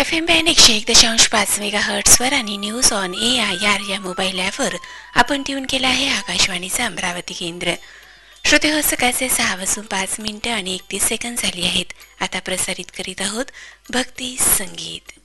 FM band 101.5 मेगाहर्ट्झवर आणि news on AIR या mobile ॲपवर आपण ट्यून केला आहे आकाशवाणीचं अमरावती केंद्र. श्रोते हो, सकाळचे 6:05 आणि 31 सेकंद झाली आहेत. आता प्रसारित करीत आहोत भक्ती संगीत.